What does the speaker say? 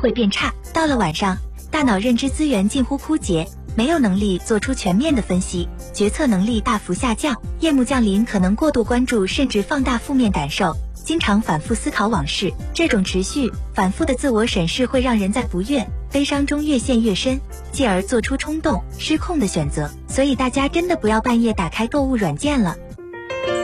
会变差。到了晚上，大脑认知资源近乎枯竭，没有能力做出全面的分析，决策能力大幅下降。夜幕降临可能过度关注甚至放大负面感受，经常反复思考往事。这种持续反复的自我审视会让人在不悦、悲伤中越陷越深，继而做出冲动、失控的选择。所以大家真的不要半夜打开购物软件了。